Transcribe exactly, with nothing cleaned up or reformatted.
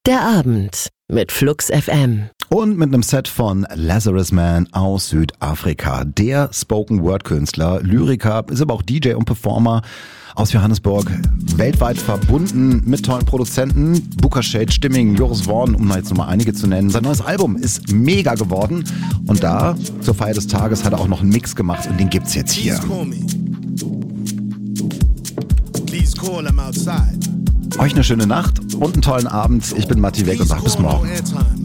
Der Abend mit Flux F M. Und mit einem Set von Lazarus Man aus Südafrika. Der Spoken-Word-Künstler, Lyriker, ist aber auch D J und Performer aus Johannesburg. Weltweit verbunden mit tollen Produzenten. Booker Shade, Stimming, Joris Vorn, um jetzt nochmal einige zu nennen. Sein neues Album ist mega geworden. Und da, zur Feier des Tages, hat er auch noch einen Mix gemacht. Und den gibt's jetzt hier. Euch eine schöne Nacht und einen tollen Abend. Ich bin Matti Weg und sag bis morgen.